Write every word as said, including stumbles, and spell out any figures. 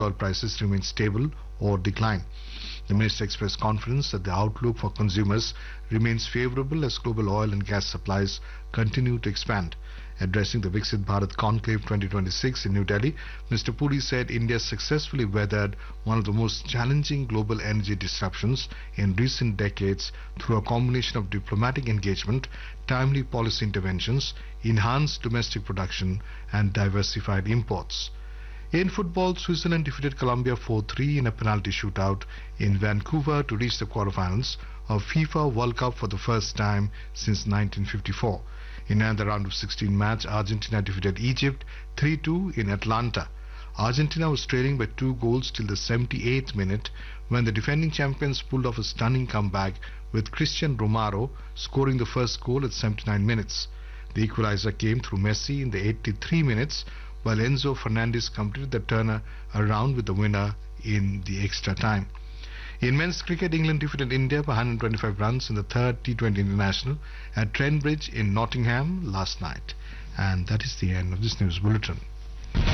oil prices remain stable or decline. The minister expressed confidence that the outlook for consumers remains favorable as global oil and gas supplies continue to expand. Addressing the Viksit Bharat Conclave twenty twenty-six in New Delhi, Mister Puri said India successfully weathered one of the most challenging global energy disruptions in recent decades through a combination of diplomatic engagement, timely policy interventions, enhanced domestic production and diversified imports. In football, Switzerland defeated Colombia four three in a penalty shootout in Vancouver to reach the quarterfinals of FIFA World Cup for the first time since nineteen fifty-four. In another round of sixteen match, Argentina defeated Egypt three two in Atlanta. Argentina was trailing by two goals till the seventy-eighth minute when the defending champions pulled off a stunning comeback with Christian Romero scoring the first goal at seventy-nine minutes. The equalizer came through Messi in the eighty-three minutes, while Enzo Fernandez completed the turner around with the winner in the extra time. In men's cricket, England defeated India by one hundred twenty-five runs in the third T twenty International at Trent Bridge in Nottingham last night. And that is the end of this news bulletin.